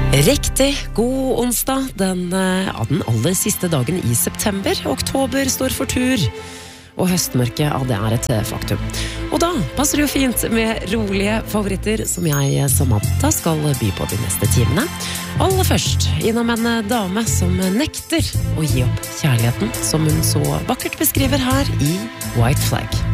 Riktig god onsdag, den aller siste dagen i september. Oktober står for tur, og høstmørket, ja, det et faktum. Og da passer det jo fint med rolige favoritter som jeg Samantha skal by på de neste timene. Aller først innom en dame som nekter å gi opp kjærligheten, som hun så vakkert beskriver her i White Flag.